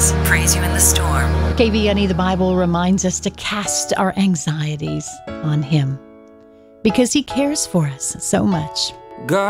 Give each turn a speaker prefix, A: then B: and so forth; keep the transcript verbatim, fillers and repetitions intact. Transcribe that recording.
A: shoulders, praise you in the storm.
B: K V N E, the Bible reminds us to cast our anxieties on Him because He cares for us so much.
C: God